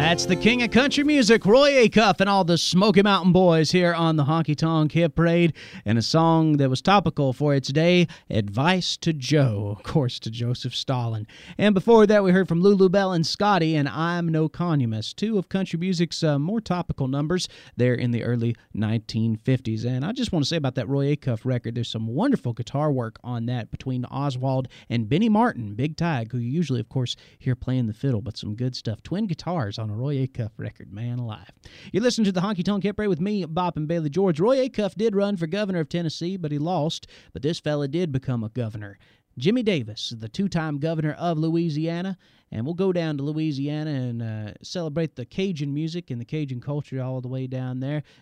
That's the king of country music, Roy Acuff, and all the Smoky Mountain Boys here on the Honky Tonk Hit Parade, and a song that was topical for its day, Advice to Joe, of course, to Joseph Stalin. And before that, we heard from Lulu Bell and Scotty, and I'm No Communist, two of country music's more topical numbers there in the early 1950s. And I just want to say about that Roy Acuff record, there's some wonderful guitar work on that between Oswald and Benny Martin, Big Tig, who you usually, of course, hear playing the fiddle, but some good stuff. Twin guitars on a Roy Acuff record, man alive. You're listening to the Honky Tonk Hit Parade with me, Bob and Bailey George. Roy Acuff did run for governor of Tennessee, but he lost. But this fella did become a governor. Jimmy Davis, the two-time governor of Louisiana, and we'll go down to Louisiana and celebrate the Cajun music and the Cajun culture all the way down there.